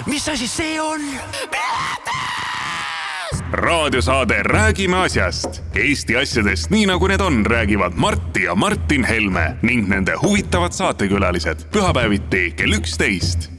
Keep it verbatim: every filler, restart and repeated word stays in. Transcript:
mis asi see on? Raadiosaade Räägime asjast. Eesti asjadest nii nagu need on, räägivad Martti ja Martin Helme ning nende huvitavad saatekülalised. Pühapäeviti kell üksteist.